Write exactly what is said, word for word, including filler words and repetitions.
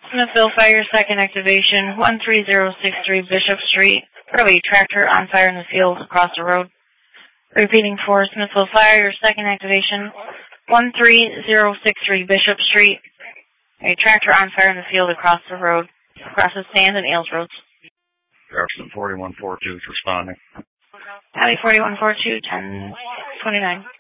Smithville Fire, second activation, one three zero six three Bishop Street. Early tractor on fire in the field across the road. Repeating for Smithville Fire, second activation, one three zero six three Bishop Street. A tractor on fire in the field across the road, across the Sand and Ailes Roads. Jefferson forty-one four two is responding. Alley forty-one four two, ten twenty-nine.